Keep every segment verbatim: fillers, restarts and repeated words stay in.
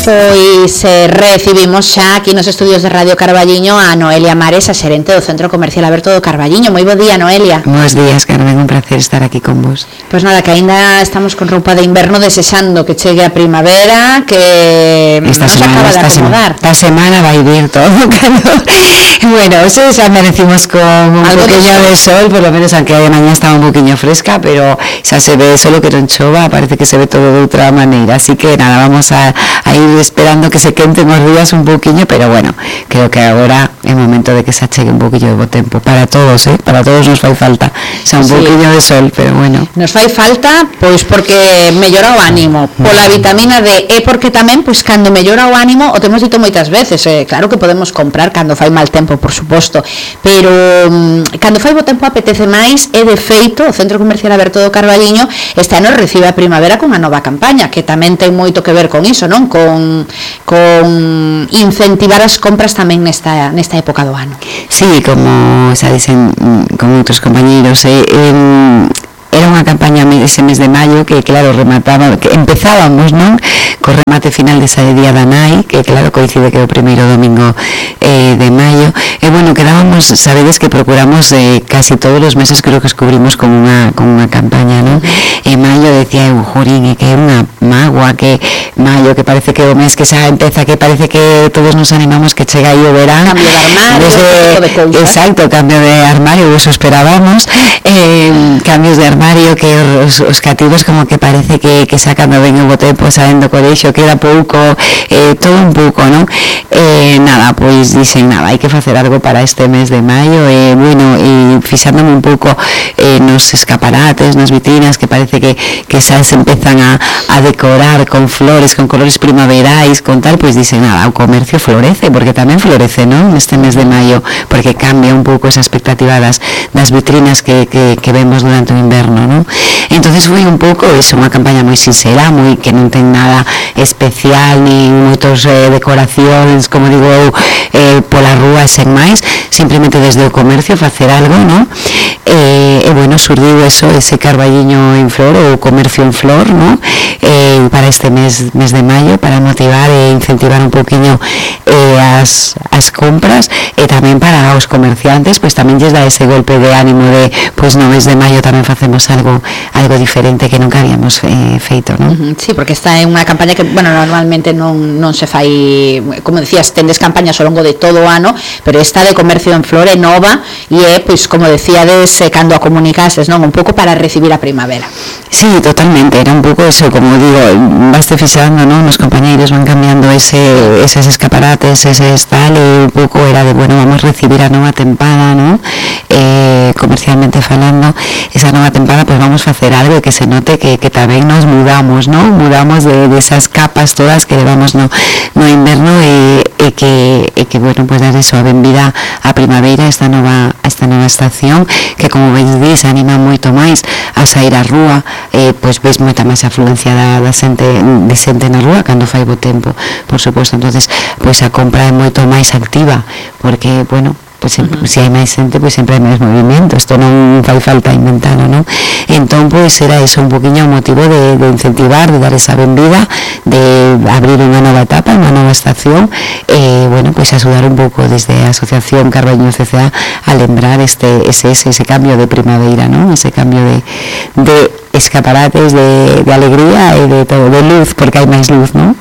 Pois eh, recibimos xa aquí nos estudios de Radio Carballiño a Noelia Mares, a xerente do Centro Comercial Aberto do Carballiño. Moi bo día, Noelia. Buenos días, Carmen, un placer estar aquí con vos. Pois nada, que aínda estamos con roupa de inverno desexando que chegue a primavera, que esta nos semana, acaba de acomodar. Esta semana va a ir todo calor. Bueno, eso ya amanecimos con un Algo poquillo de, de sol, por lo menos aunque de mañana estaba un poquillo fresca, pero ya se ve solo que non chova, parece que se ve todo de outra maneira, así que nada, vamos a, a ir esperando que se quenten os días un poquillo, pero bueno, creo que agora é momento de que se achegue un poquillo de bo tempo para todos, eh? Para todos nos fai falta xa un sí. poquillo de sol, pero bueno. Nos fai falta, pois porque mellora o ánimo, pola vitamina D, e porque tamén, pois cando mellora o ánimo, o temos dito moitas veces, eh, claro que podemos comprar cando fai mal tempo, por suposto, pero um, cando fai bo tempo apetece máis, e de feito o Centro Comercial Aberto do Carballiño este ano recibe a primavera con unha nova campaña, que tamén ten moito que ver con iso, non? Con con incentivar as compras tamén nesta nesta época do ano. Sí, como xa dicen con outros compañeiros, eh, eh, era unha campaña ese mes de maio que claro remataba, que empezábamos, non? Co remate final desa de Día da Nai, que claro coincide que é o primeiro domingo eh, de maio, e bueno, quedábamos, sabedes que procuramos eh, casi todos os meses, creo que os cubrimos con unha, con unha campaña, non? E maio decía eu, jorín, que é unha magua, que maio, que parece que o mes que xa empeza, que parece que todos nos animamos que chega aí o verán. Cambio de armario, desde, de cousas. Exacto, cambio de armario, eso esperábamos, eh, cambios de armario, que os, os cativos como que parece que, que sacan ben o bo tempo, saen do colexo, queda pouco, eh, todo un pouco, non? Eh, nada, pois dixen, nada, hai que facer algo para este mes de maio, e eh, bueno, e fixándome un pouco eh, nos escaparates, nas vitrinas, que parece que, que xa se empezan a, a decorar con flores, con colores primaverais, con tal, pois dixen, nada, o comercio florece, porque tamén florece, non? Neste mes de maio, porque cambia un pouco esa expectativa das, das vitrinas que, que, que vemos durante o inverno, non? Entonces foi un pouco eso, unha campaña moi sincera, moi que non ten nada especial, ni moitos eh, decoracións, como digo eu, eh, pola rúa sen máis, simplemente desde o comercio facer algo, non? E, e bueno, surdiu eso, ese Carballiño en flor, ou comercio en flor, non? Eh, para este mes, mes de maio, para motivar e incentivar un poquinho eh, as, as compras, e tamén para os comerciantes, pois tamén lles dá ese golpe de ánimo de, pois no mes de maio tamén facemos algo algo diferente que nunca habíamos eh, feito, non? Uh-huh, sí, porque esta é unha campaña que, bueno, normalmente non, non se fai, como decías, tendes campañas ao longo de todo o ano, pero esta de comercio en flor é nova, e é, pois, como decíades, eh, cando a comunicases, non? Un pouco para recibir a primavera. Sí, totalmente, era un pouco eso, como digo, vaste fixando, non? Os compañeiros van cambiando ese, eses escaparates, ese tal, e un pouco era de, bueno, vamos recibir a nova tempada, non? Eh, comercialmente falando, esa nova tempada, pues vamos a hacer algo que se note que, que tamén nos mudamos, ¿no? Mudamos de, de esas capas todas que levamos no, no inverno, e, e que, e que, bueno, pues dar eso, a benvida a primavera, esta nova, esta nova estación, que como veis dis, anima moito máis a sair á rúa, eh, pues veis moita máis afluencia da, da xente, de xente na rúa cando fai bo tempo, por suposto. Entonces, pues a compra é moito máis activa, porque, bueno, pois pues, uh-huh. se hai máis xente, pois pues, sempre hai máis movimento, isto non fai falta inventalo, non? Entón, pois pues, era eso un poquinho o motivo de, de incentivar, de dar esa benvida, de abrir unha nova etapa, unha nova estación, e, bueno, pois pues, axudar un pouco desde a Asociación Carballiño C C A a lembrar este, ese, ese, ese cambio de primavera, non? Ese cambio de, de escaparates, de, de alegría e de todo, de luz, porque hai máis luz, non?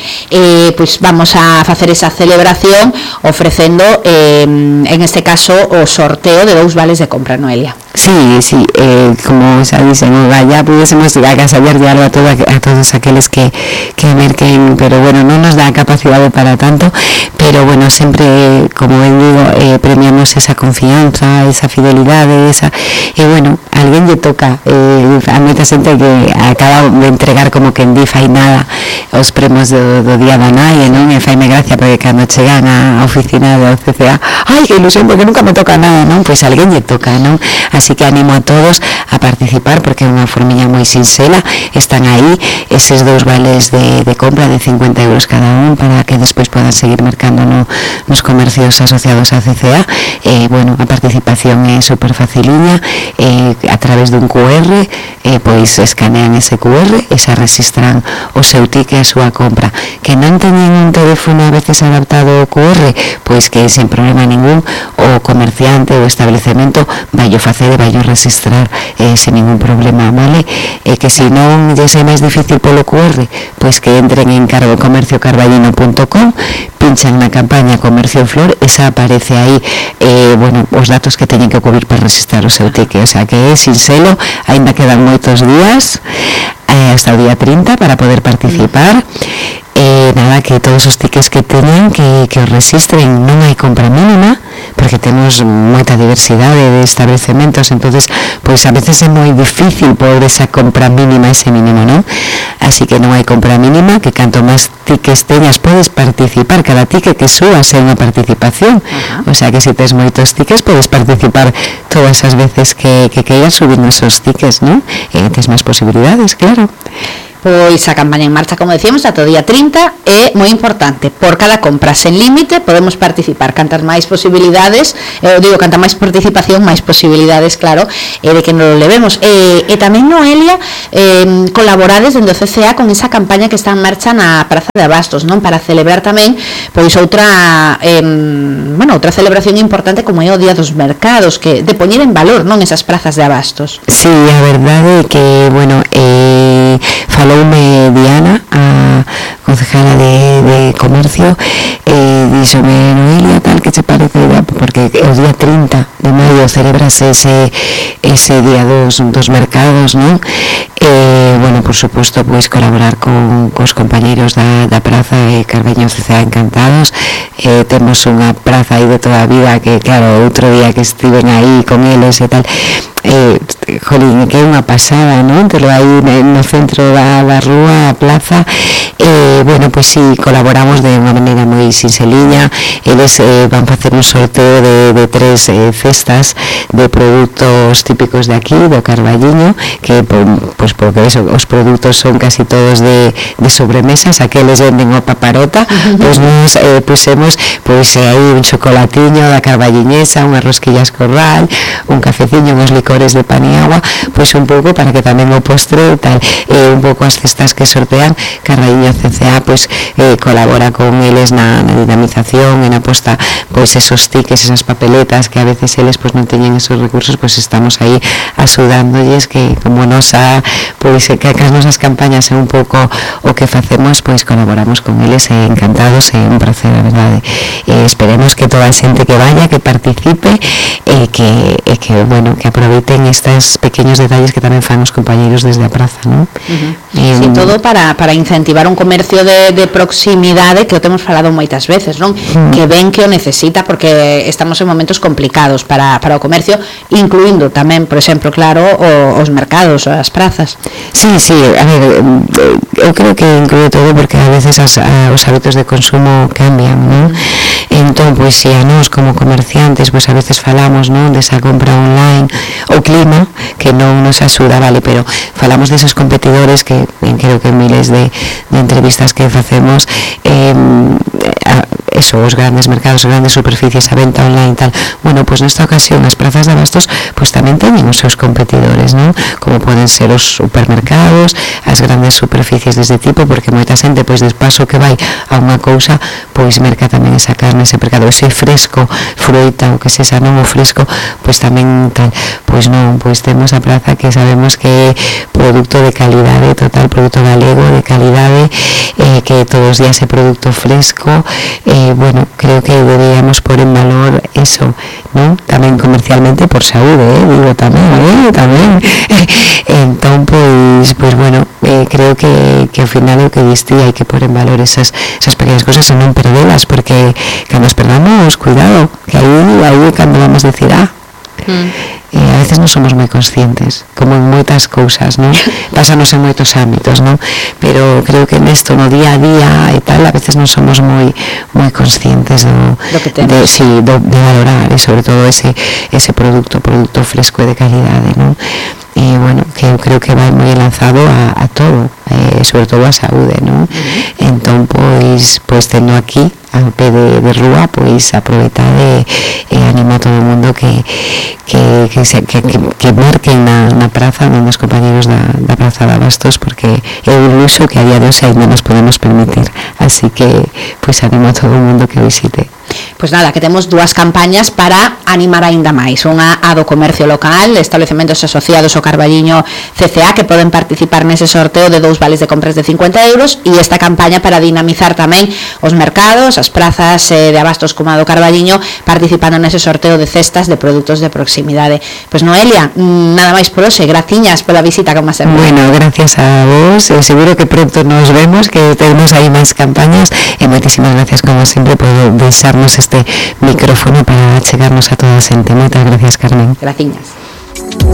Eh, pues vamos a facer esa celebración ofrecendo eh, en este caso o sorteo de dous vales de compra, Noelia. Sí, sí, eh, como xa dicen, ya pudiésemos agasallar de algo a, todo, a todos aqueles que, que merquen, pero bueno, non nos dá capacidade para tanto, pero bueno, sempre, como ben digo, eh, premiamos esa confianza, esa fidelidade, esa, e bueno, a alguén lle toca, eh, a moita xente que acaba de entregar como que en di fai nada os premios do, do Día da Nai, non? E faime gracia porque cando chegan á oficina do C C A, ai, que ilusión, porque nunca me toca nada, non? Pois alguén lle toca, non? Así que animo a todos a participar, porque é unha formiña moi sinxela, están aí eses dous vales de, de compra de cincuenta euros cada un, para que despois podan seguir mercando facendo no, nos comercios asociados a C C A. Eh, bueno, a participación é super faciliña, eh, a través dun Q R, eh, pois escanean ese Q R e se registran o seu ticket, a súa compra. Que non teñen un teléfono a veces adaptado ao Q R, pois que sen problema ningún o comerciante ou establecemento vai o facer e vai o registrar eh, sen ningún problema, vale? E que se non lle é máis difícil polo Q R, pois que entren en cargo comercio carballino punto com, pinchan na campaña Comercio Flor e xa aparece aí eh, bueno, os datos que teñen que cubrir para registrar o seu ticket, o sea que é sinxelo, aínda quedan moitos días eh, hasta o día trinta para poder participar. Eh, nada, que todos os tickets que teñen que, que os registren, non hai compra mínima porque temos moita diversidade de establecementos, entonces pois a veces é moi difícil por esa compra mínima, ese mínimo, non? Así que non hai compra mínima, que canto máis tickets teñas podes participar, cada ticket que subas é unha participación. Uh-huh. O sea que se tes moitos tickets podes participar todas as veces que, que queiras subir esos tickets, non? E tes máis posibilidades, claro. Pois a campaña en marcha, como decíamos, ata o día trinta, é moi importante. Por cada compra sen límite podemos participar. Cantas máis posibilidades, eu digo, canta máis participación, máis posibilidades, claro, eh, de que nos lo levemos. E, e tamén, Noelia, eh, colaborades dende o C C A con esa campaña que está en marcha na Praza de Abastos, non? Para celebrar tamén pois outra eh, bueno, outra celebración importante como é o Día dos Mercados, que de poñer en valor, non, esas prazas de abastos. Sí, a verdade é que, bueno, eh, faloume Diana, a concejala de, de comercio, eh, díxome, Noelia, tal, que che parece, porque o día trinta de maio celebrase ese, ese día dos, dos mercados, non? Eh, bueno, por suposto, pois colaborar con cos compañeiros da, da praza e Carballiño C C A encantados. Eh, temos unha praza aí de toda a vida que, claro, outro día que estiven aí con eles e tal, eh, jolín, que é unha pasada, non? Telo aí no centro da, da rúa, a plaza. Eh, bueno, pois si, sí, colaboramos de unha maneira moi sinxeliña. Eles eh, van facer un sorteo de, de tres eh, cestas de produtos típicos de aquí, do Carballiño, que pois porque eso, os produtos son casi todos de, de sobremesas, aqueles venden o paparota, uh-huh. Pois nos eh, pusemos pois eh, aí un chocolatiño da carballiñesa, unhas rosquillas corral, un cafeciño, uns licores de pan e agua, pois un pouco para que tamén o postre tal, eh, un pouco as cestas que sortean. Carballiño C C A pois eh, colabora con eles na, na dinamización e na posta pois esos tickets, esas papeletas que a veces eles pois non teñen esos recursos, pois estamos aí axudándolles, que como nosa pois que as nosas campañas é un pouco o que facemos, pois colaboramos con eles e encantados, é un placer, a verdade. Eh, esperemos que toda a xente que vaya, que participe e eh, que, eh, que bueno, que aproveiten estes pequenos detalles que tamén fan os compañeiros desde a praza, non? Uh-huh. eh, sí, todo para, para incentivar un comercio de, de proximidade que o temos falado moitas veces, non? Uh-huh. Que ven que o necesita, porque estamos en momentos complicados para, para o comercio, incluindo tamén, por exemplo, claro, o, os mercados, as prazas. Sí, sí, a ver, eu creo que incluye todo, porque a veces as, a, os hábitos de consumo cambian, non? Entón, pois, se a nós como comerciantes, pois a veces falamos, non, desa compra online, o clima, que non nos axuda, vale, pero falamos desos competidores que, ben, creo que miles de, de entrevistas que facemos, eh, a, eso, os grandes mercados, as grandes superficies, a venta online e tal. Bueno, pois nesta ocasión as prazas de abastos pois tamén teñen os seus competidores, non? Como poden ser os supermercados, as grandes superficies deste tipo, porque moita xente pois de paso que vai a unha cousa, pois merca tamén esa carne, ese mercado, ese fresco, fruita, o que sexa, non o fresco, pois tamén tal. Pois non, pois temos a praza que sabemos que é produto de calidade total, produto galego de calidade, eh, que todos os días é produto fresco. Eh, bueno, creo que deberíamos pôr en valor eso, non? Tamén comercialmente por saúde, eh? Digo tamén, eh? Tamén. Entón, pois, pois bueno, eh, creo que, que ao final o que diste hai que pôr en valor esas, esas pequenas cosas e non perdelas, porque cando as perdamos, cuidado, que aí, aí cando vamos a decir, ah, mm. Eh, a veces non somos moi conscientes, como en moitas cousas, non? Pásanos en moitos ámbitos, non? Pero creo que nesto, no día a día e tal, a veces non somos moi moi conscientes do, do que temos. De, sí, do, de valorar, e sobre todo ese, ese produto, produto fresco e de calidade, non? e bueno, que eu creo que vai moi lanzado a, a todo, eh, sobre todo a saúde, non? Entón, pois, pois tendo aquí ao pé de, de rúa, pois aproveitar e, e animo a todo o mundo que que, que, se, que, que, que marquen na, na praza, non os compañeros da, da Praza de Abastos, porque é un luxo que a día de hoxe ainda nos podemos permitir, así que pois animo a todo o mundo que visite. Pois nada, que temos dúas campañas para animar aínda máis. Unha a do comercio local, establecementos asociados ao Carballiño C C A, que poden participar nese sorteo de dous vales de compras de cincuenta euros, e esta campaña para dinamizar tamén os mercados, as prazas eh, de abastos como a do Carballiño, participando nese sorteo de cestas de produtos de proximidade. Pois Noelia, nada máis por hoxe, graciñas pola visita, como sempre. Bueno, gracias a vos, eh, seguro que pronto nos vemos, que tenemos aí máis campañas, e moitísimas gracias como sempre por deixarnos este micrófono para chegarnos a toda a xente. Moitas gracias, Carmen. Graciñas.